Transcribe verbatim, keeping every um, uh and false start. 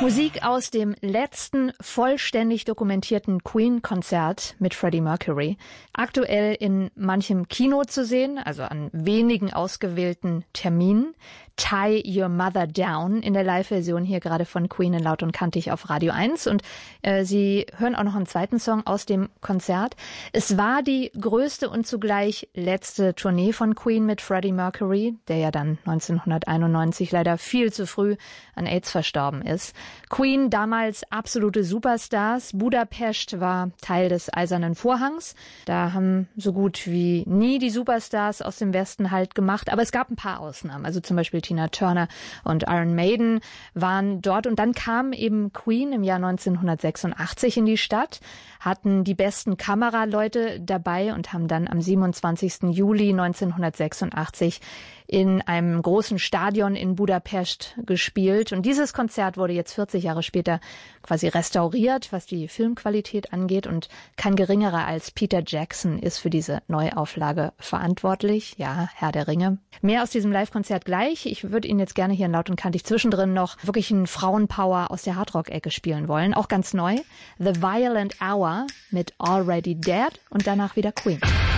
Musik aus dem letzten vollständig dokumentierten Queen-Konzert mit Freddie Mercury. Aktuell in manchem Kino zu sehen, also an wenigen ausgewählten Terminen. Tie Your Mother Down in der Live-Version hier gerade von Queen in Laut und Kantig auf Radio eins. Und äh, Sie hören auch noch einen zweiten Song aus dem Konzert. Es war die größte und zugleich letzte Tournee von Queen mit Freddie Mercury, der ja dann neunzehnhunderteinundneunzig leider viel zu früh an AIDS verstorben ist. Queen, damals absolute Superstars. Budapest war Teil des Eisernen Vorhangs. Da haben so gut wie nie die Superstars aus dem Westen Halt gemacht. Aber es gab ein paar Ausnahmen. Also zum Beispiel Tina Turner und Iron Maiden waren dort. Und dann kam eben Queen im Jahr neunzehnhundertsechsundachtzig in die Stadt, hatten die besten Kameraleute dabei und haben dann am siebenundzwanzigsten Juli neunzehnhundertsechsundachtzig in einem großen Stadion in Budapest gespielt. Und dieses Konzert wurde jetzt vierzig Jahre später quasi restauriert, was die Filmqualität angeht. Und kein geringerer als Peter Jackson ist für diese Neuauflage verantwortlich. Ja, Herr der Ringe. Mehr aus diesem Live-Konzert gleich. Ich würde Ihnen jetzt gerne hier in Laut und Kantig zwischendrin noch wirklich einen Frauenpower aus der Hardrock-Ecke spielen wollen. Auch ganz neu. The Violent Hour mit Already Dead und danach wieder Queen.